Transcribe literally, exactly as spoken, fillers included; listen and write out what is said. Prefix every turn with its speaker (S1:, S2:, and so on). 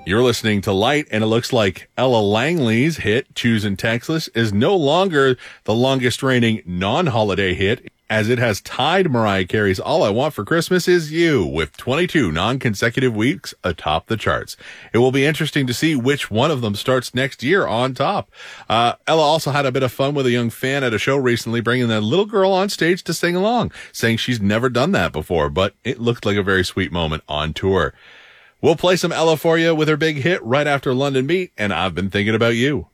S1: You're listening to Light, and it looks like Ella Langley's hit, Choosin' Texas, is no longer the longest reigning non-holiday hit, as it has tied Mariah Carey's All I Want for Christmas Is You with twenty-two non-consecutive weeks atop the charts. It will be interesting to see which one of them starts next year on top. Uh, Ella also had a bit of fun with a young fan at a show recently, bringing that little girl on stage to sing along, saying she's never done that before, but it looked like a very sweet moment on tour. We'll play some Ella for you with her big hit right after London Beat, and I've been thinking about you.